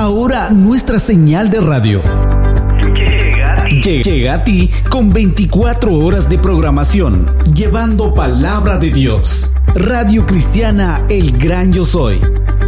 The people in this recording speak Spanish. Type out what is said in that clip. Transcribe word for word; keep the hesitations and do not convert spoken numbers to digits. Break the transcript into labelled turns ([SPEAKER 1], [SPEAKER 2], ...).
[SPEAKER 1] Ahora nuestra señal de radio
[SPEAKER 2] Llega a ti.
[SPEAKER 1] llega a ti con veinticuatro horas de programación, llevando palabra de Dios. Radio Cristiana El Gran Yo Soy,